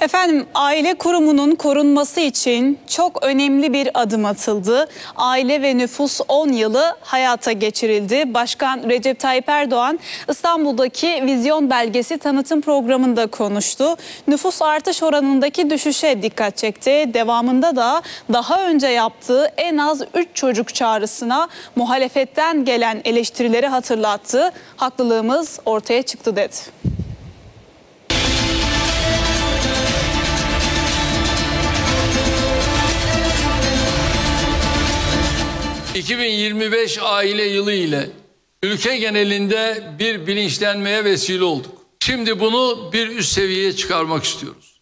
Efendim, aile kurumunun korunması için çok önemli bir adım atıldı. Aile ve Nüfus 10 yılı hayata geçirildi. Başkan Recep Tayyip Erdoğan İstanbul'daki vizyon belgesi tanıtım programında konuştu. Nüfus artış oranındaki düşüşe dikkat çekti. Devamında da daha önce yaptığı en az 3 çocuk çağrısına muhalefetten gelen eleştirileri hatırlattı. Haklılığımız ortaya çıktı dedi. 2025 aile yılı ile ülke genelinde bir bilinçlenmeye vesile olduk. Şimdi bunu bir üst seviyeye çıkarmak istiyoruz.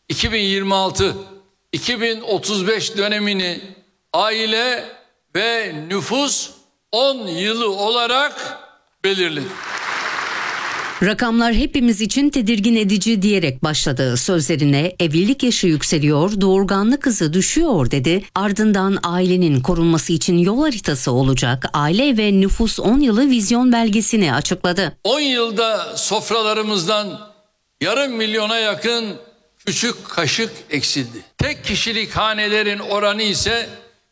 2026-2035 dönemini aile ve nüfus 10 yılı olarak belirledik. Rakamlar hepimiz için tedirgin edici diyerek başladı sözlerine. Evlilik yaşı yükseliyor, doğurganlık hızı düşüyor dedi. Ardından ailenin korunması için yol haritası olacak aile ve nüfus 10 yılı vizyon belgesini açıkladı. 10 yılda sofralarımızdan yarım milyona yakın küçük kaşık eksildi. Tek kişilik hanelerin oranı ise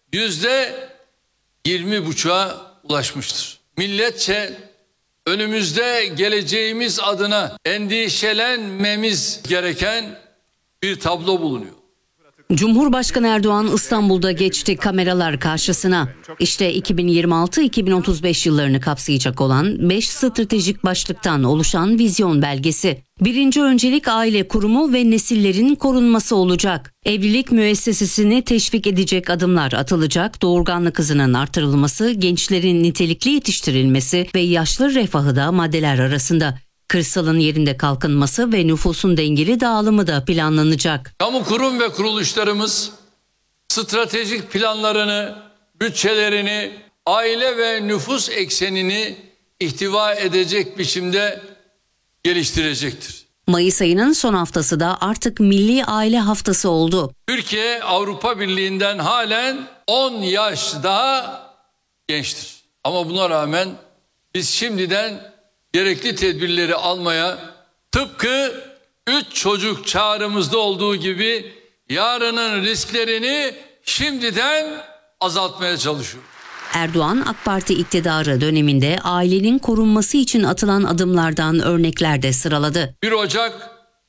%20,5'a ulaşmıştır. Milletçe önümüzde geleceğimiz adına endişelenmemiz gereken bir tablo bulunuyor. Cumhurbaşkanı Erdoğan İstanbul'da geçti kameralar karşısına. İşte 2026-2035 yıllarını kapsayacak olan 5 stratejik başlıktan oluşan vizyon belgesi. Birinci öncelik aile kurumu ve nesillerin korunması olacak. Evlilik müessesesini teşvik edecek adımlar atılacak. Doğurganlık hızının artırılması, gençlerin nitelikli yetiştirilmesi ve yaşlı refahı da maddeler arasında. Kırsalın yerinde kalkınması ve nüfusun dengeli dağılımı da planlanacak. Kamu kurum ve kuruluşlarımız stratejik planlarını, bütçelerini, aile ve nüfus eksenini ihtiva edecek biçimde geliştirecektir. Mayıs ayının son haftası da artık Milli Aile Haftası oldu. Türkiye Avrupa Birliği'nden halen 10 yaş daha gençtir. Ama buna rağmen biz şimdiden gerekli tedbirleri almaya, tıpkı 3 çocuk çağrımızda olduğu gibi yarının risklerini şimdiden azaltmaya çalışıyoruz. Erdoğan AK Parti iktidarı döneminde ailenin korunması için atılan adımlardan örnekler de sıraladı. 1 Ocak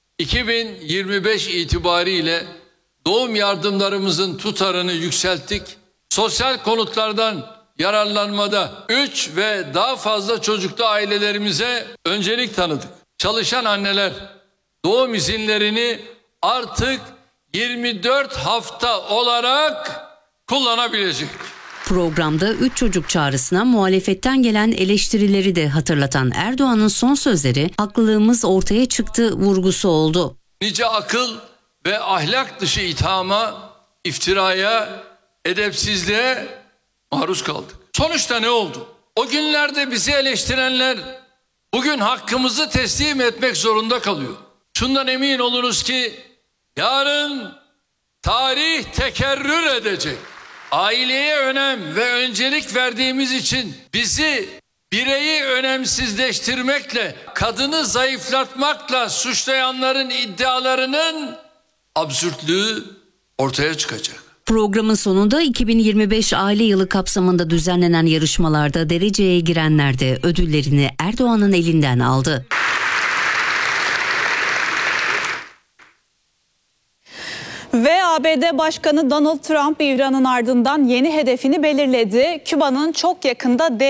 2025 itibariyle doğum yardımlarımızın tutarını yükselttik. Sosyal konutlardan yararlanmada 3 ve daha fazla çocuklu ailelerimize öncelik tanıdık. Çalışan anneler doğum izinlerini artık 24 hafta olarak kullanabilecek. Programda 3 çocuk çağrısına muhalefetten gelen eleştirileri de hatırlatan Erdoğan'ın son sözleri haklılığımız ortaya çıktı vurgusu oldu. Nice akıl ve ahlak dışı ithama, iftiraya, edepsizliğe maruz kaldık. Sonuçta ne oldu? O günlerde bizi eleştirenler bugün hakkımızı teslim etmek zorunda kalıyor. Şundan emin olunuz ki yarın tarih tekerrür edecek. Aileye önem ve öncelik verdiğimiz için bizi bireyi önemsizleştirmekle, kadını zayıflatmakla suçlayanların iddialarının absürtlüğü ortaya çıkacak. Programın sonunda 2025 aile yılı kapsamında düzenlenen yarışmalarda dereceye girenler de ödüllerini Erdoğan'ın elinden aldı. Ve ABD Başkanı Donald Trump İran'ın ardından yeni hedefini belirledi. Küba'nın çok yakında